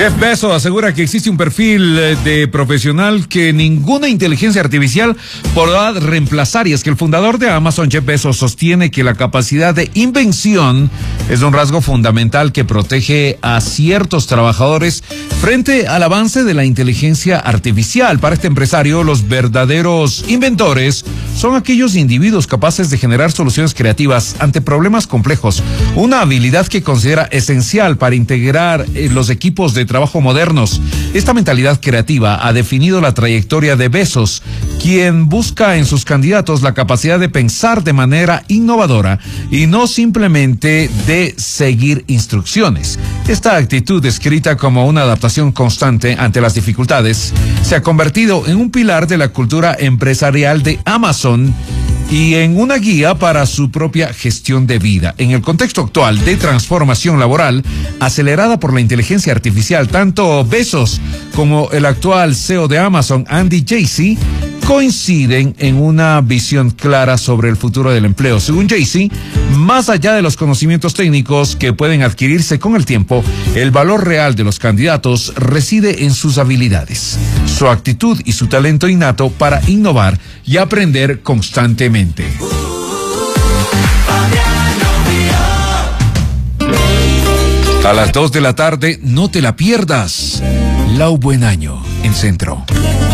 Jeff Bezos asegura que existe un perfil de profesional que ninguna inteligencia artificial podrá reemplazar, y es que el fundador de Amazon, Jeff Bezos, sostiene que la capacidad de invención es un rasgo fundamental que protege a ciertos trabajadores frente al avance de la inteligencia artificial. Para este empresario, los verdaderos inventores son aquellos individuos capaces de generar soluciones creativas ante problemas complejos, una habilidad que considera esencial para integrar los equipos de trabajo modernos. Esta mentalidad creativa ha definido la trayectoria de Bezos, quien busca en sus candidatos la capacidad de pensar de manera innovadora y no simplemente de seguir instrucciones. Esta actitud, descrita como una adaptación constante ante las dificultades, se ha convertido en un pilar de la cultura empresarial de Amazon y en una guía para su propia gestión de vida. En el contexto actual de transformación laboral acelerada por la inteligencia artificial, tanto Bezos como el actual CEO de Amazon, Andy Jassy, coinciden en una visión clara sobre el futuro del empleo. Según Jassy, más allá de los conocimientos técnicos que pueden adquirirse con el tiempo, el valor real de los candidatos reside en sus habilidades, su actitud y su talento innato para innovar y aprender constantemente. A las 2 de la tarde, no te la pierdas. Lau Buen Año en Centro.